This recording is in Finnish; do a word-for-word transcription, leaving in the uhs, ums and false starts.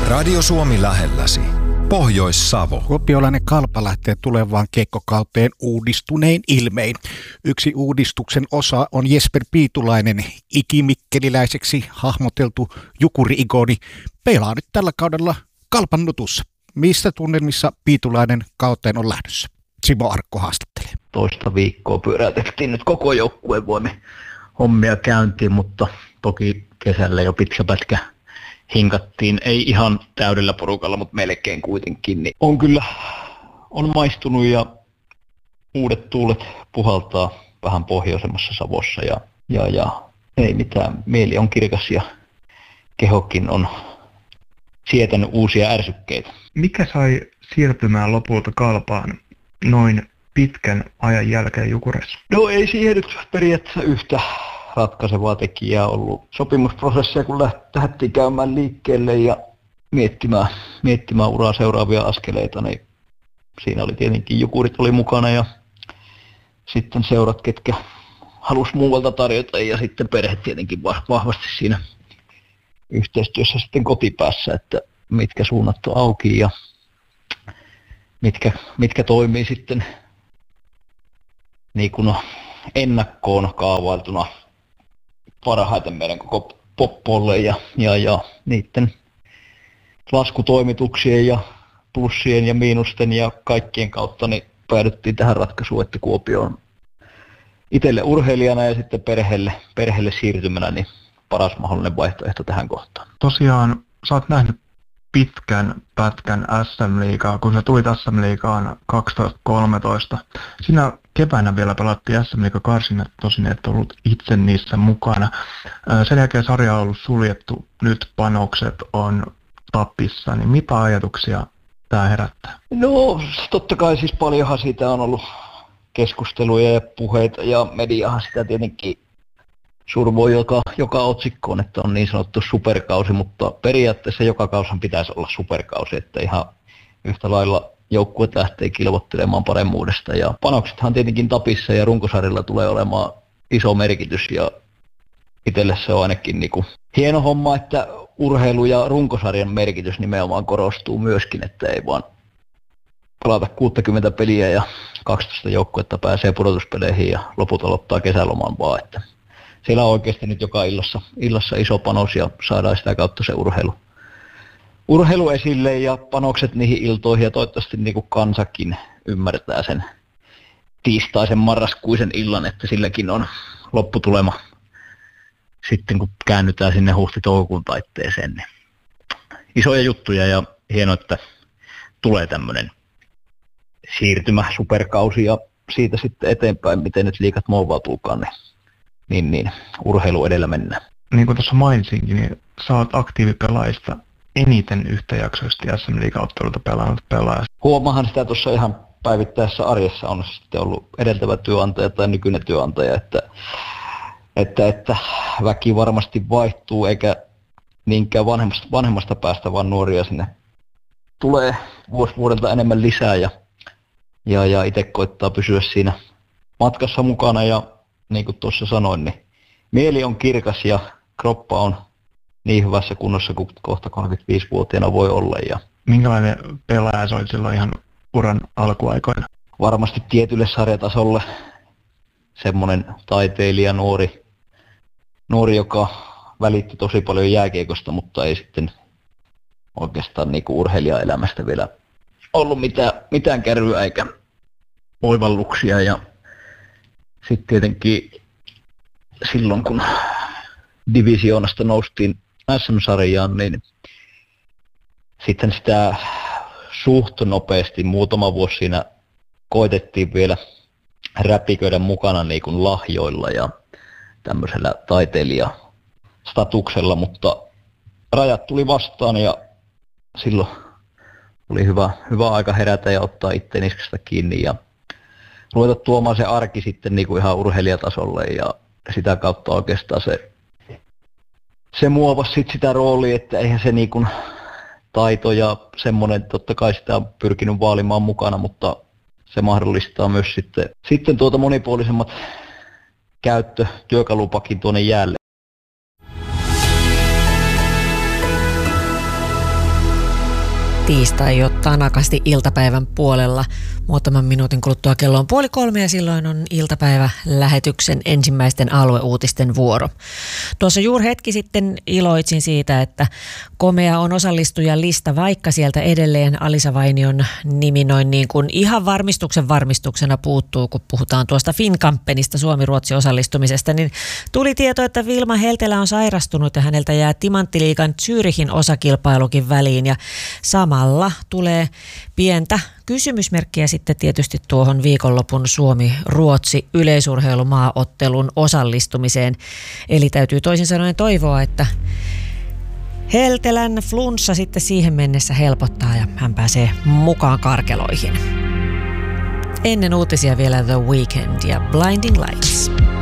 Radio Suomi lähelläsi. Pohjois-Savo. Kuopiolainen Kalpa lähtee tulevaan keikkokauteen uudistunein ilmein. Yksi uudistuksen osa on Jesper Piitulainen, ikimikkeliläiseksi hahmoteltu jukuri-igoni, pelaa nyt tällä kaudella Kalpan nutussa. Mistä tunnelmissa Piitulainen kauteen on lähdössä? Simo Arkko haastattelee. Toista viikkoa pyöräytettiin nyt koko joukkueen voimin hommia käyntiin, mutta toki kesällä jo pitkä pätkä hinkattiin, ei ihan täydellä porukalla, mutta melkein kuitenkin. Niin on kyllä, on maistunut ja uudet tuulet puhaltaa vähän pohjoisemmassa Savossa ja, ja, ja ei mitään, mieli on kirkas ja kehokin on sietänyt uusia ärsykkeitä. Mikä sai siirtymään lopulta Kalpaan noin pitkän ajan jälkeen Jukuressa? No ei siihen nyt periaatteessa yhtä ratkaisevaa tekijää ollut. Sopimusprosessia kun lähdettiin käymään liikkeelle ja miettimään, miettimään uraa seuraavia askeleita, niin siinä oli tietenkin Jukurit oli mukana ja sitten seurat, ketkä halusi muualta tarjota ja sitten perhe tietenkin vahvasti siinä yhteistyössä sitten kotipäässä, että mitkä suunnat on auki ja mitkä, mitkä toimii sitten niin kuin ennakkoon kaavailtuna parhaiten meidän koko poppolle ja, ja, ja niiden laskutoimituksien ja plussien ja miinusten ja kaikkien kautta niin päädyttiin tähän ratkaisuun, että Kuopio on itselle urheilijana ja sitten perheelle, perheelle siirtymänä niin paras mahdollinen vaihtoehto tähän kohtaan. Tosiaan sä oot nähnyt pitkän pätkän S M-liigaa, kun sä tulit S M-liigaan kaksitoista kolmetoista. Siinä keväänä vielä pelattiin S M-liigan karsinnat, tosin et ollut itse niissä mukana. Sen jälkeen sarja on ollut suljettu, nyt panokset on tapissa, niin mitä ajatuksia tämä herättää? No totta kai siis paljonhan siitä on ollut keskusteluja ja puheita ja mediahan sitä tietenkin survoi joka, joka otsikkoon, että on niin sanottu superkausi, mutta periaatteessa joka kausan pitäisi olla superkausi, että ihan yhtä lailla joukkueet lähtee kilvoittelemaan paremmuudesta ja panoksethan tietenkin tapissa ja runkosarjalla tulee olemaan iso merkitys ja itselle se on ainakin niin kuin hieno homma, että urheilu ja runkosarjan merkitys nimenomaan korostuu myöskin, että ei vaan pelata kuusikymmentä peliä ja kaksitoista joukkuetta pääsee pudotuspeleihin ja loput aloittaa kesäloman vaan, että siellä on oikeasti nyt joka illassa, illassa iso panos ja saadaan sitä kautta se urheilu, urheilu esille ja panokset niihin iltoihin ja toivottavasti niin kuin kansakin ymmärtää sen tiistaisen marraskuisen illan, että silläkin on lopputulema sitten kun käännytään sinne huhti-toukokuun taitteeseen. Niin isoja juttuja ja hienoa, että tulee tämmöinen siirtymä, superkausi ja siitä sitten eteenpäin, miten nyt liigat muovautuukaan, niin Niin, niin, urheilu edellä mennään. Niin kuin tuossa mainitsinkin, niin sä oot aktiivipelaajista eniten yhtäjaksoisesti S M-liigaotteluita pelannut pelaaja. Huomahan sitä tuossa ihan päivittäisessä arjessa on sitten ollut edeltävä työnantaja tai nykyinen työnantaja, että, että, että väki varmasti vaihtuu eikä niinkään vanhemmasta, vanhemmasta päästä, vaan nuoria sinne tulee vuosi vuodelta enemmän lisää ja, ja, ja itse koittaa pysyä siinä matkassa mukana ja niin kuin tuossa sanoin, niin mieli on kirkas ja kroppa on niin hyvässä kunnossa kuin kohta kolmekymmentäviisivuotiaana voi olla. Ja minkälainen pelaaja sä olit silloin ihan uran alkuaikoina? Varmasti tietylle sarjatasolle semmoinen taiteilija, nuori, nuori, joka välitti tosi paljon jääkiekosta, mutta ei sitten oikeastaan niin kuin urheilijaelämästä vielä ollut mitään, mitään kärryä eikä oivalluksia. Ja sitten tietenkin silloin, kun divisioonasta noustiin S M-sarjaan, niin sitten sitä suht nopeasti muutama vuosi siinä koitettiin vielä räpiköidä mukana niin kuin lahjoilla ja tämmöisellä taiteilijastatuksella, mutta rajat tuli vastaan ja silloin oli hyvä, hyvä aika herätä ja ottaa itse niskasta kiinni ja ruveta tuomaan se arki sitten niin kuin ihan urheilijatasolle ja sitä kautta oikeastaan se, se muovasi sit sitä roolia, että eihän se niin kuin taito ja semmoinen, totta kai sitä on pyrkinyt vaalimaan mukana, mutta se mahdollistaa myös sitten, sitten tuota monipuolisemmat käyttö työkalupakin tuonne jäälle. tiistai jo tanakasti iltapäivän puolella. Muutaman minuutin kuluttua kello on puoli kolme ja silloin on iltapäivälähetyksen ensimmäisten alueuutisten vuoro. Tuossa juuri hetki sitten iloitsin siitä, että komea on osallistujan lista, vaikka sieltä edelleen Alisa Vainion nimi noin niin kuin ihan varmistuksen varmistuksena puuttuu, kun puhutaan tuosta Finnkampenista Suomi-Ruotsi osallistumisesta, niin tuli tieto, että Vilma Heltelä on sairastunut ja häneltä jää Timanttiliigan Zürichin osakilpailukin väliin ja samalla tulee pientä kysymysmerkkiä sitten tietysti tuohon viikonlopun Suomi-Ruotsi yleisurheilumaaottelun osallistumiseen. Eli täytyy toisin sanoen toivoa, että Heltelän flunssa sitten siihen mennessä helpottaa ja hän pääsee mukaan karkeloihin. Ennen uutisia vielä The Weeknd ja Blinding Lights.